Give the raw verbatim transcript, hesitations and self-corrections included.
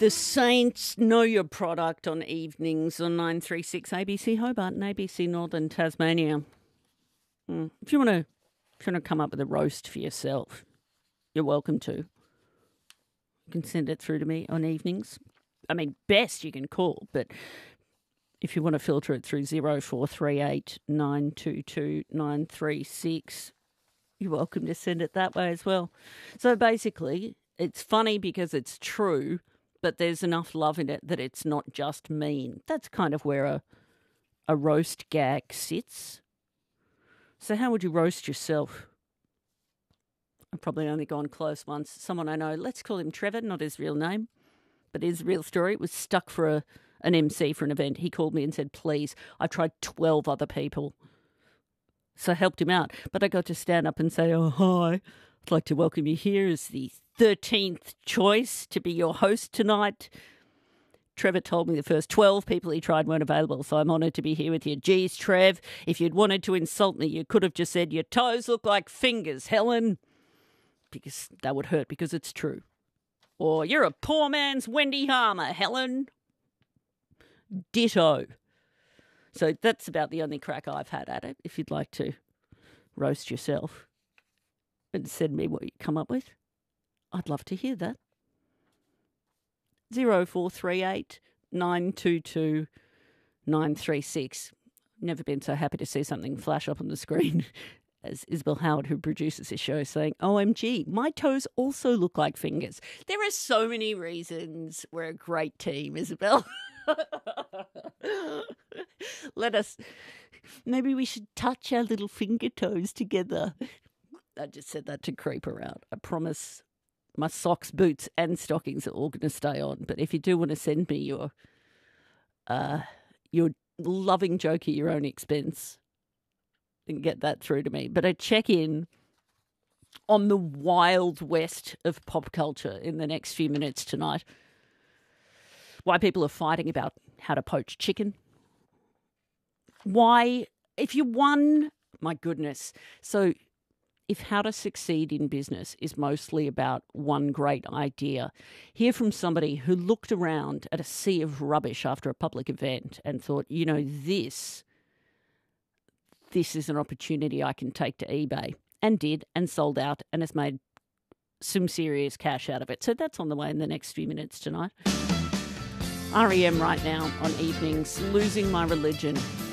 The Saints know your product on evenings on nine three six A B C Hobart and A B C Northern Tasmania. Mm. If you want to, if you want to come up with a roast for yourself, you're welcome to. You can send it through to me on evenings. I mean, best you can call, but if you want to filter it through zero four three eight nine two two nine three six, you're welcome to send it that way as well. So basically, it's funny because it's true, but there's enough love in it that it's not just mean. That's kind of where a a roast gag sits. So how would you roast yourself? I've probably only gone close once. Someone I know, let's call him Trevor, not his real name, but his real story, was stuck for a, an M C for an event. He called me and said, please, I tried twelve other people. So I helped him out. But I got to stand up and say, oh, hi, I'd like to welcome you here as the thirteenth choice to be your host tonight. Trevor told me the first twelve people he tried weren't available, so I'm honoured to be here with you. Geez, Trev, if you'd wanted to insult me, you could have just said, your toes look like fingers, Helen. Because that would hurt because it's true. Or, you're a poor man's Wendy Harmer, Helen. Ditto. So that's about the only crack I've had at it. If you'd like to roast yourself and send me what you come up with, I'd love to hear that. zero four three eight nine two two nine three six. Never been so happy to see something flash up on the screen as Isabel Howard, who produces this show, saying, O M G, my toes also look like fingers. There are so many reasons we're a great team, Isabel. Let us, maybe we should touch our little finger toes together. I just said that to creep her out. I promise my socks, boots and stockings are all going to stay on. But if you do want to send me your uh, your loving joke at your own expense, then get that through to me. But I check in on the wild west of pop culture in the next few minutes tonight. Why people are fighting about how to poach chicken. Why, if you won, my goodness. So if how to succeed in business is mostly about one great idea, hear from somebody who looked around at a sea of rubbish after a public event and thought, you know, this, this is an opportunity I can take to eBay, and did, and sold out, and has made some serious cash out of it. So that's on the way in the next few minutes tonight. R E M right now on evenings, Losing My Religion.